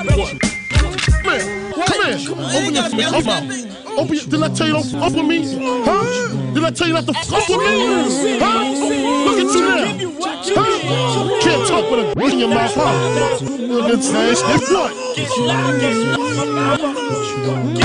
Come here. Open your did I tell you don't fuck with me? Huh? Did I tell you not to fuck with me? Huh? Look at you now. Huh? Can't talk with a in your mouth, huh? Look at that. What?